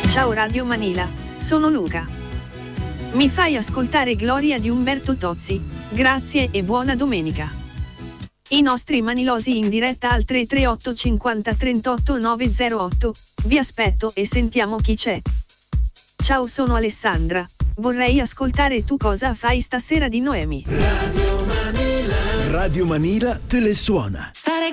Ciao Radio Manila, sono Luca. Mi fai ascoltare Gloria di Umberto Tozzi, grazie e buona domenica. I nostri manilosi in diretta al 338 50 38 908, vi aspetto e sentiamo chi c'è. Ciao, sono Alessandra, vorrei ascoltare Tu cosa fai stasera di Noemi. Radio Manila te le suona.